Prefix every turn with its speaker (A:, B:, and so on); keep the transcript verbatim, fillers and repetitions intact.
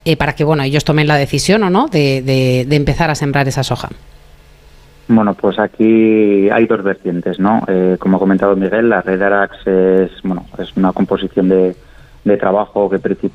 A: eh, para que bueno ellos tomen la decisión o no de, de, de empezar a sembrar esa soja?
B: Bueno, pues aquí hay dos vertientes, ¿no? Eh, como ha comentado Miguel, la red Arax es, bueno, es una composición de, de trabajo que